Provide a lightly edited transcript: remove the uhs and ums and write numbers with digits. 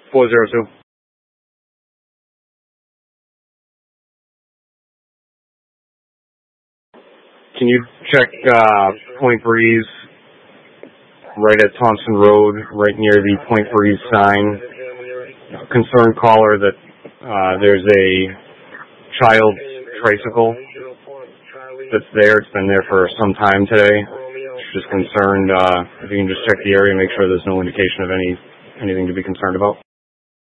402. Can you check Point Breeze right at Thompson Road, right near the Point Breeze sign? Concerned caller that there's a child tricycle that's there. It's been there for some time today. Just concerned if you can just check the area and make sure there's no indication of anything to be concerned about.